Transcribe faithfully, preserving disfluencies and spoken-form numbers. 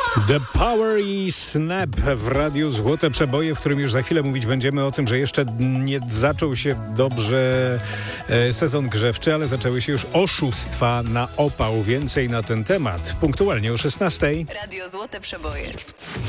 The Power i Snap w Radiu Złote Przeboje, w którym już za chwilę mówić będziemy o tym, że jeszcze nie zaczął się dobrze e, sezon grzewczy, ale zaczęły się już oszustwa na opał. Więcej na ten temat punktualnie o szesnastej. Radio Złote Przeboje.